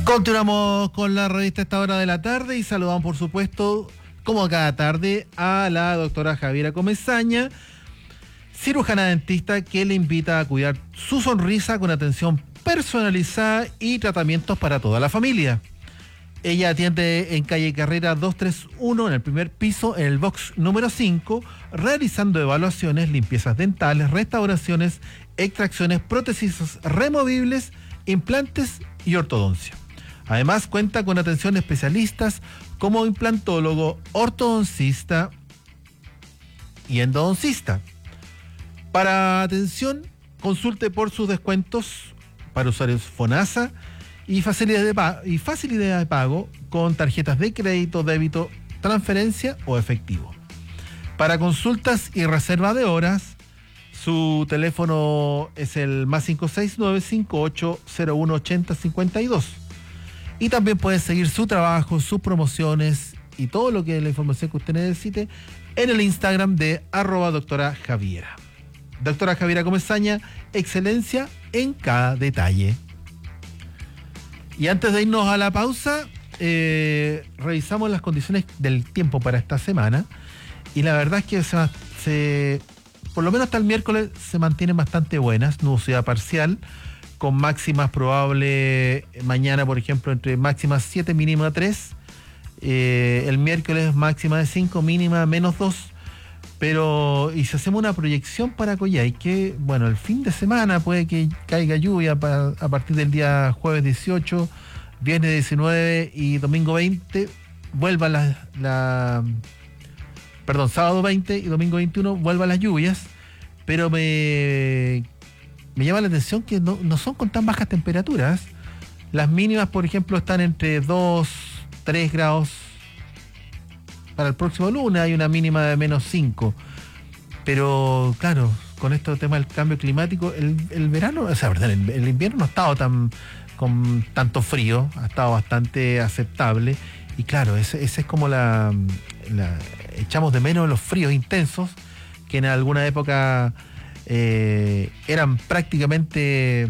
Continuamos con la revista a esta hora de la tarde y saludamos, por supuesto, como cada tarde, a la doctora Javiera Comesaña, cirujana dentista, que le invita a cuidar su sonrisa con atención personalizada y tratamientos para toda la familia. Ella atiende en calle Carrera 231, en el primer piso, en el box número 5, realizando evaluaciones, limpiezas dentales, restauraciones, extracciones, prótesis removibles, implantes y ortodoncia. Además, cuenta con atención de especialistas como implantólogo, ortodoncista y endodoncista. Para atención, consulte por sus descuentos para usuarios FONASA y facilidad de pago con tarjetas de crédito, débito, transferencia o efectivo. Para consultas y reserva de horas, su teléfono es el +569 5801 8052. Y también puede seguir su trabajo, sus promociones y todo lo que la información que usted necesite en el Instagram de @doctora Javiera. Doctora Javiera Comesaña, excelencia en cada detalle. Y antes de irnos a la pausa, revisamos las condiciones del tiempo para esta semana. Y la verdad es que por lo menos hasta el miércoles se mantienen bastante buenas, nubosidad parcial, con máximas probable mañana, por ejemplo, entre máximas 7, mínima 3. El miércoles máxima de 5, mínima -2. Pero, y si hacemos una proyección para Coyhaique, bueno, el fin de semana puede que caiga lluvia a partir del día jueves 18, viernes 19 y domingo 20, sábado 20 y domingo 21 vuelvan las lluvias, pero me llama la atención que no son con tan bajas temperaturas. Las mínimas, por ejemplo, están entre 2, 3 grados. Para el próximo lunes hay una mínima de -5. Pero, claro, con este tema del cambio climático, el verano, el invierno no ha estado con tanto frío, ha estado bastante aceptable. Y claro, ese es como echamos de menos los fríos intensos, que en alguna época eran prácticamente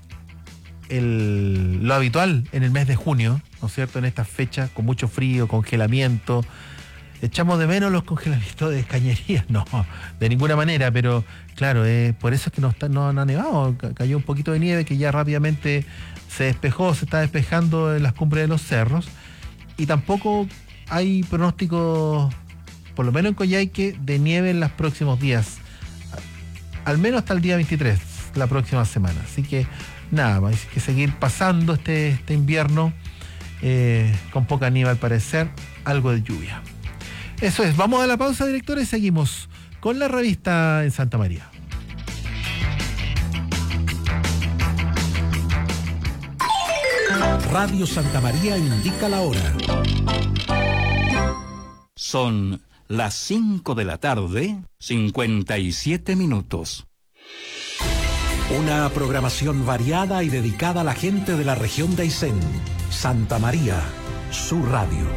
lo habitual en el mes de junio, ¿no es cierto? En estas fechas, con mucho frío, congelamiento. ¿Echamos de menos los congelamientos de cañerías? No, de ninguna manera, pero claro, por eso es que no ha nevado. Cayó un poquito de nieve que ya rápidamente se está despejando en las cumbres de los cerros. Y tampoco hay pronóstico, por lo menos en Coyhaique, de nieve en los próximos días. Al menos hasta el día 23, la próxima semana. Así que nada, hay que seguir pasando este invierno con poca nieve al parecer, algo de lluvia. Eso es, vamos a la pausa, directora, y seguimos con la revista en Santa María. Radio Santa María indica la hora. Son las 5 de la tarde, 57 minutos. Una programación variada y dedicada a la gente de la región de Aysén. Santa María, su radio.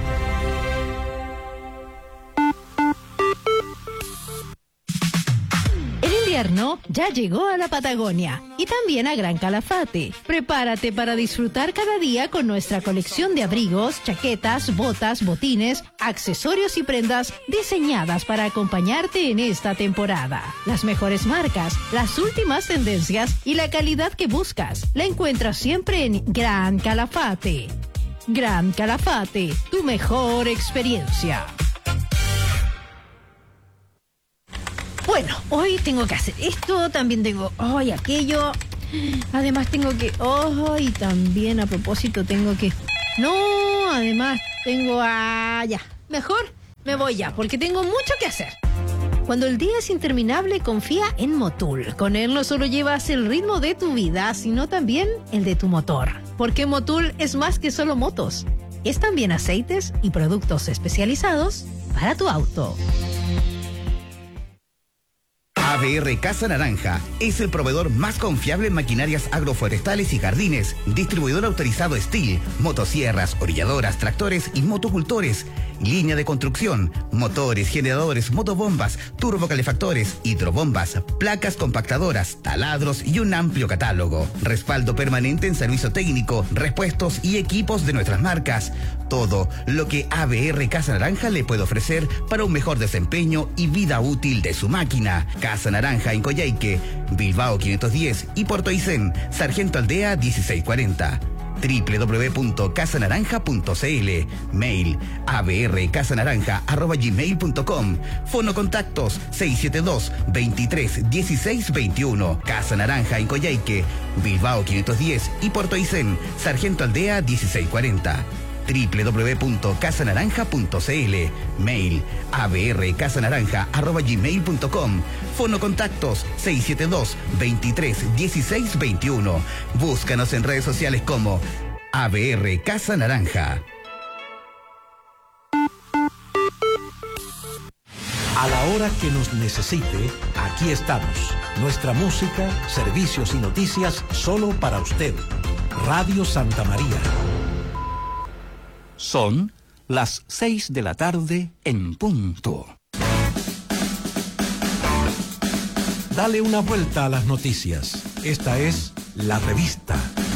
Ya llegó a la Patagonia y también a Gran Calafate. Prepárate para disfrutar cada día con nuestra colección de abrigos, chaquetas, botas, botines, accesorios y prendas diseñadas para acompañarte en esta temporada. Las mejores marcas, las últimas tendencias y la calidad que buscas la encuentras siempre en Gran Calafate. Gran Calafate, tu mejor experiencia. Bueno, hoy tengo que hacer esto, también tengo aquello, además tengo que, y también a propósito tengo que, además tengo, mejor me voy ya, porque tengo mucho que hacer. Cuando el día es interminable, confía en Motul. Con él no solo llevas el ritmo de tu vida, sino también el de tu motor. Porque Motul es más que solo motos, es también aceites y productos especializados para tu auto. ABR Casa Naranja es el proveedor más confiable en maquinarias agroforestales y jardines, distribuidor autorizado Steel, motosierras, orilladoras, tractores y motocultores, línea de construcción, motores, generadores, motobombas, turbocalefactores, hidrobombas, placas compactadoras, taladros y un amplio catálogo. Respaldo permanente en servicio técnico, repuestos y equipos de nuestras marcas. Todo lo que ABR Casa Naranja le puede ofrecer para un mejor desempeño y vida útil de su máquina. Casa Naranja en Coyhaique, Bilbao 510 y Puerto Aysén, Sargento Aldea 1640. www.casanaranja.cl. Mail abrcasanaranja@gmail.com. Fono contactos 672 23 16 21. Casa Naranja en Coyhaique, Bilbao 510 y Puerto Aysén, Sargento Aldea 1640. www.casanaranja.cl. Mail abrcasanaranja@gmail.com. Fono contactos 672 23 16 21. Búscanos en redes sociales como ABR Casa Naranja. A la hora que nos necesite, aquí estamos. Nuestra música, servicios y noticias solo para usted. Radio Santa María. Son las 6 de la tarde en punto. Dale una vuelta a las noticias. Esta es La Revista.